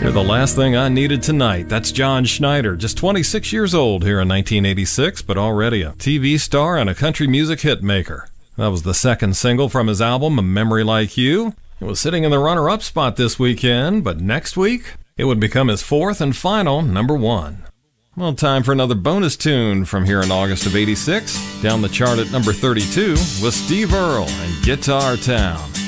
You're the last thing I needed tonight. That's John Schneider, just 26 years old here in 1986, but already a TV star and a country music hit maker. That was the second single from his album, A Memory Like You. It was sitting in the runner-up spot this weekend, but next week, it would become his fourth and final number one. Well, time for another bonus tune from here in August of '86. Down the chart at number 32 was Steve Earle and Guitar Town.